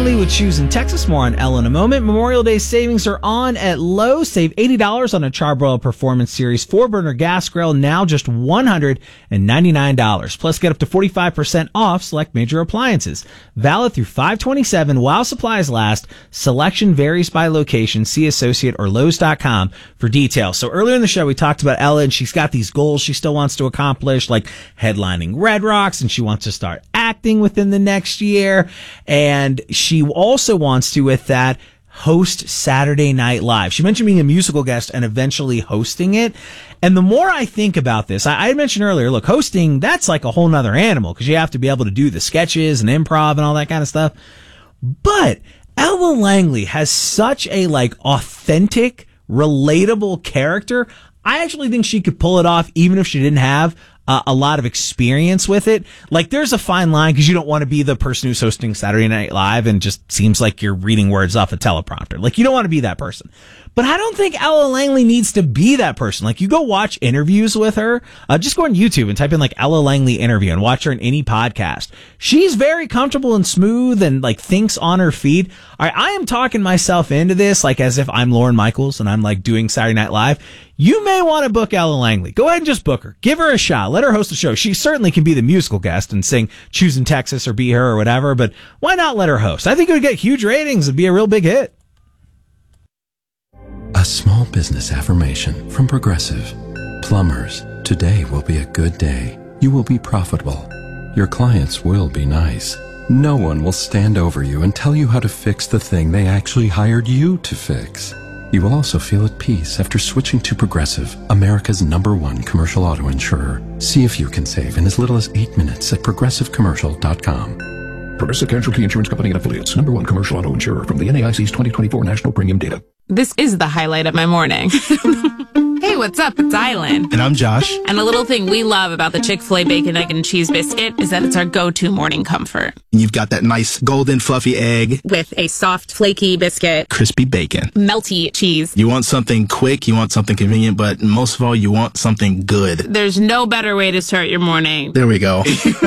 Langley with Shoes in Texas. More on Elle in a moment. Memorial Day savings are on at Lowe's. Save $80 on a Charbroil Performance Series 4-burner gas grill, now just $199. Plus, get up to 45% off select major appliances. Valid through 5/27 while supplies last. Selection varies by location. See associate or Lowe's.com for details. So earlier in the show, we talked about Ella, and she's got these goals she still wants to accomplish, like headlining Red Rocks, and she wants to start acting within the next year. And she also wants to, with that, host Saturday Night Live. She mentioned being a musical guest and eventually hosting it. And the more I think about this, I mentioned earlier, look, hosting, that's like a whole nother animal because you have to be able to do the sketches and improv and all that kind of stuff. But Ella Langley has such a authentic, relatable character. I actually think she could pull it off even if she didn't have a lot of experience with it. There's a fine line because you don't want to be the person who's hosting Saturday Night Live and just seems like you're reading words off a teleprompter. You don't want to be that person. But I don't think Ella Langley needs to be that person. You go watch interviews with her. Just go on YouTube and type in Ella Langley interview and watch her in any podcast. She's very comfortable and smooth and thinks on her feet. All right, I am talking myself into this as if I'm Lorne Michaels and I'm doing Saturday Night Live. You may want to book Ella Langley. Go ahead and just book her. Give her a shot. Let her host the show. She certainly can be the musical guest and sing Choose in Texas or Be Her or whatever, but why not let her host? I think it would get huge ratings and be a real big hit. A small business affirmation from Progressive. Plumbers, today will be a good day. You will be profitable. Your clients will be nice. No one will stand over you and tell you how to fix the thing they actually hired you to fix. You will also feel at peace after switching to Progressive, America's #1 commercial auto insurer. See if you can save in as little as 8 minutes at progressivecommercial.com. Progressive Casualty Insurance Company and Affiliates, #1 commercial auto insurer from the NAIC's 2024 National Premium Data. This is the highlight of my morning. Hey, what's up? It's Island. And I'm Josh. And a little thing we love about the Chick-fil-A Bacon, Egg, and Cheese Biscuit is that it's our go-to morning comfort. You've got that nice golden fluffy egg with a soft, flaky biscuit, crispy bacon, melty cheese. You want something quick, you want something convenient, but most of all, you want something good. There's no better way to start your morning. There we go.